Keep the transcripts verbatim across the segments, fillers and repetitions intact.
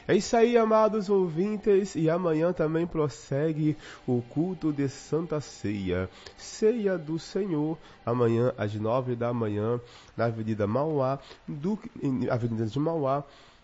É isso aí, amados ouvintes, e amanhã também prossegue o culto de Santa Ceia, Ceia do Senhor, amanhã às nove da manhã, na Avenida Mauá, do, Avenida de Mauá,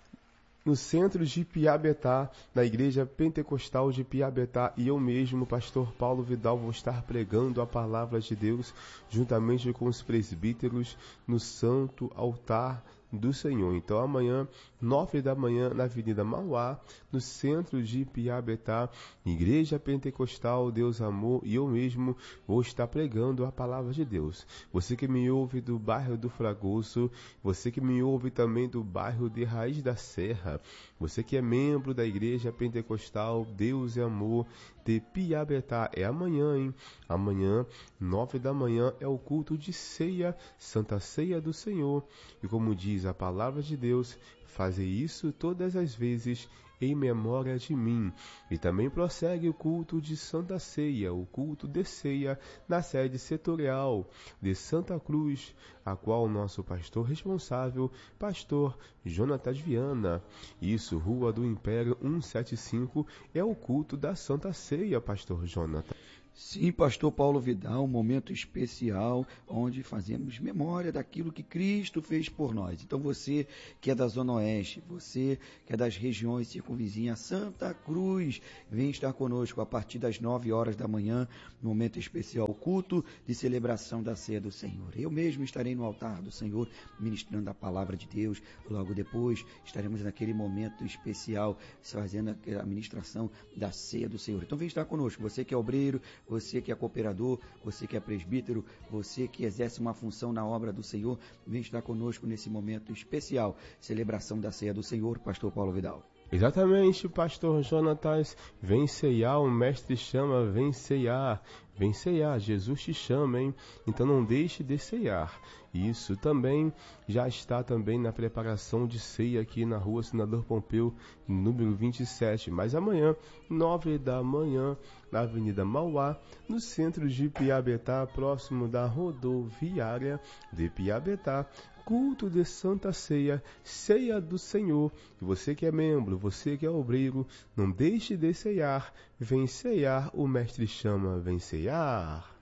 no centro de Piabetá, na Igreja Pentecostal de Piabetá, e eu mesmo, pastor Paulo Vidal, vou estar pregando a palavra de Deus, juntamente com os presbíteros, no santo altar do Senhor. Então amanhã, nove da manhã, na Avenida Mauá, no centro de Piabetá, Igreja Pentecostal Deus Amor, e eu mesmo vou estar pregando a palavra de Deus. Você que me ouve do bairro do Fragoso, você que me ouve também do bairro de Raiz da Serra, você que é membro da Igreja Pentecostal Deus e Amor de Piabetá, é amanhã, hein? Amanhã, nove da manhã, é o culto de ceia, Santa Ceia do Senhor. E como diz a palavra de Deus, fazer isso todas as vezes em memória de mim. E também prossegue o culto de Santa Ceia, o culto de ceia na sede setorial de Santa Cruz, a qual o nosso pastor responsável, pastor Jonatas Viana. Isso, Rua do Império cento e setenta e cinco, é o culto da Santa Ceia, pastor Jonatas. Sim, pastor Paulo Vidal, um momento especial onde fazemos memória daquilo que Cristo fez por nós. Então você que é da Zona Oeste, você que é das regiões circunvizinhas, Santa Cruz, vem estar conosco a partir das nove horas da manhã, no momento especial, culto de celebração da Ceia do Senhor. Eu mesmo estarei no altar do Senhor ministrando a palavra de Deus. Logo depois estaremos naquele momento especial fazendo a ministração da Ceia do Senhor. Então vem estar conosco, você que é obreiro, você que é cooperador, você que é presbítero, você que exerce uma função na obra do Senhor, vem estar conosco nesse momento especial, celebração da Ceia do Senhor, pastor Paulo Vidal. Exatamente, pastor Jonatas, vem ceiar, o mestre chama, vem ceiar, vem ceiar, Jesus te chama, hein? Então não deixe de ceiar. Isso também já está também na preparação de ceia aqui na rua Senador Pompeu, número vinte e sete. Mas amanhã, nove da manhã, na Avenida Mauá, no centro de Piabetá, próximo da rodoviária de Piabetá, culto de Santa Ceia, Ceia do Senhor. E você que é membro, você que é obreiro, não deixe de ceiar. Vem ceiar, o mestre chama, vem ceiar.